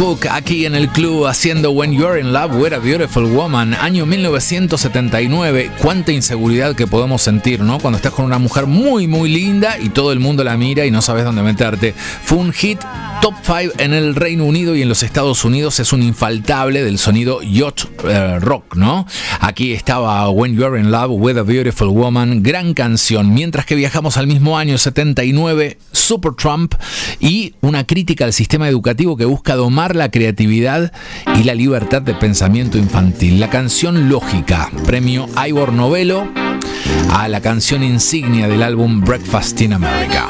Cook aquí en el club haciendo When You're in Love with a Beautiful Woman, año 1979. Cuánta inseguridad que podemos sentir, ¿no? Cuando estás con una mujer muy muy linda y todo el mundo la mira y no sabes dónde meterte. Fue un hit top 5 en el Reino Unido y en los Estados Unidos. Es un infaltable del sonido yacht rock, ¿no? Aquí estaba When You're in Love with a Beautiful Woman, gran canción. Mientras que viajamos al mismo año 79, Supertramp y una crítica al sistema educativo que busca domar la creatividad y la libertad de pensamiento infantil. La canción Lógica, premio Ivor Novello a la canción insignia del álbum Breakfast in America.